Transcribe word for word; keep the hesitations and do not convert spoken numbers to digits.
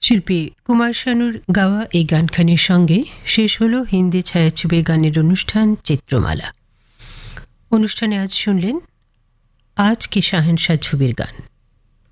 শিল্পী কুমার শানুর গাওয়া এই গানখানির সঙ্গে শেষ হল হিন্দি ছায়াছবির গানের অনুষ্ঠান চিত্রমালা। অনুষ্ঠানে আজ শুনলেন আজ কি শাহেনশাহ ছবির গান।